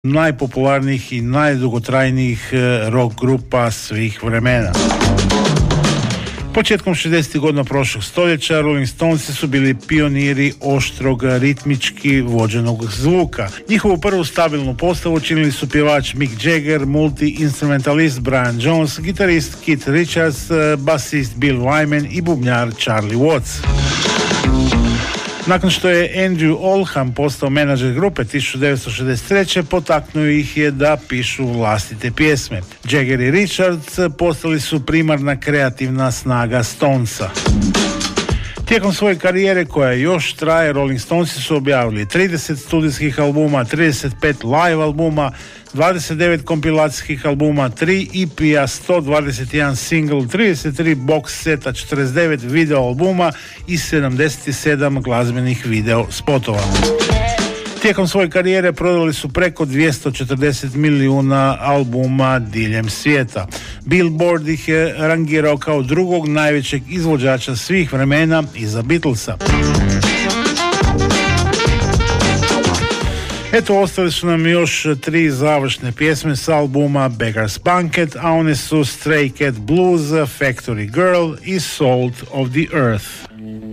najpopularnijih i najdugotrajnijih rock grupa svih vremena. Početkom 60. godina prošlog stoljeća Rolling Stonesi su bili pioniri oštrog ritmički vođenog zvuka. Njihovu prvu stabilnu postavu činili su pjevač Mick Jagger, multi-instrumentalist Brian Jones, gitarist Keith Richards, basist Bill Wyman i bubnjar Charlie Watts. Nakon što je Andrew Oldham postao menadžer grupe 1963. potaknuo ih je da pišu vlastite pjesme. Jagger i Richards postali su primarna kreativna snaga Stonesa. Tijekom svoje karijere koja još traje, Rolling Stonesi su objavili 30 studijskih albuma, 35 live albuma, 29 kompilacijskih albuma, 3 EP-a, 121 single, 33 box seta, 49 video albuma i 77 glazbenih video spotova. Tijekom svoje karijere prodali su preko 240 milijuna albuma diljem svijeta. Billboard ih je rangirao kao drugog najvećeg izvođača svih vremena iza Beatlesa. Eto, ostali su nam još 3 završne pjesme s albuma Beggar's Banquet, a one su Stray Cat Blues, Factory Girl i Salt of the Earth.